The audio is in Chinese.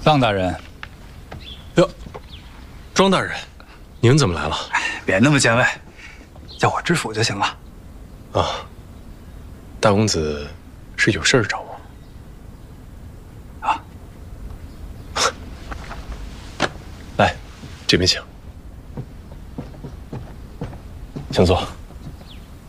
臧大人， 哟，庄大人，您怎么来了？ 别那么见外，叫我知府就行了。 啊，大公子是有事儿找我。 啊， 来，这边请，请坐。